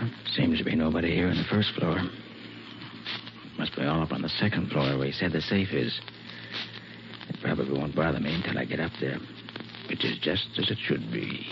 Seems to be nobody here on the first floor. Must be all up on the second floor where he said the safe is. It probably won't bother me until I get up there, which is just as it should be.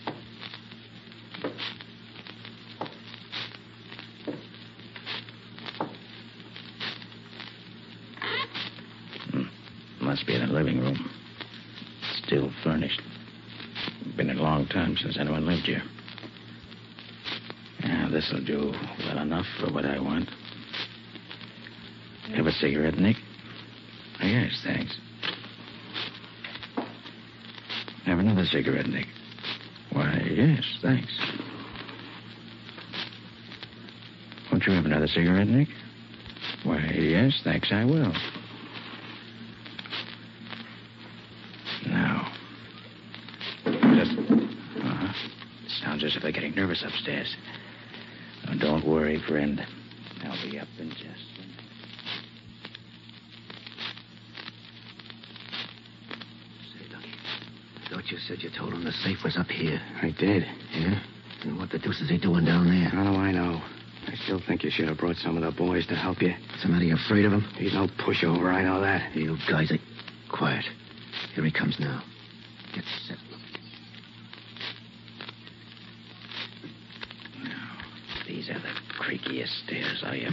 Must be in the living room. Still furnished. Been a long time since anyone lived here. Yeah, this'll do well enough for what I want. Have a cigarette, Nick? Oh, yes, thanks. Have another cigarette, Nick? Why, yes, thanks. Won't you have another cigarette, Nick? Why, yes, thanks, I will. Now. Sounds as if they're getting nervous upstairs. Oh, don't worry, friend. I'll be up in just a minute. Say, Lucky, I thought you said you told him the safe was up here. I did. Yeah? And what the deuce is he doing down there? How do I know? I still think you should have brought some of the boys to help you. What's the matter? You afraid of him? He's no pushover, I know that. Hey, you guys, quiet. Here he comes now. Get set. These are the creakiest stairs I ever